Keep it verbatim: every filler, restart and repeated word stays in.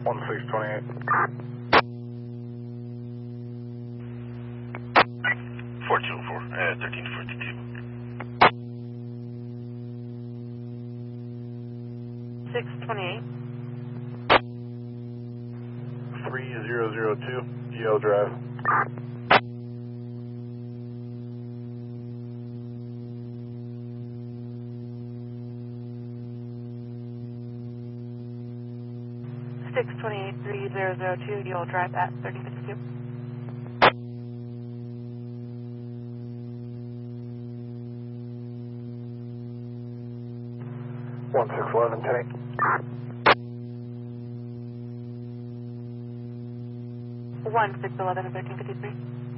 one six twenty-eight. four two four, uh, thirteen forty-two. six twenty-eight. three zero zero two, G L Drive. six twenty-eight, three zero zero two, you'll drive at thirteen fifty-two. one six eleven, ten eight. one six eleven, thirteen fifty-three.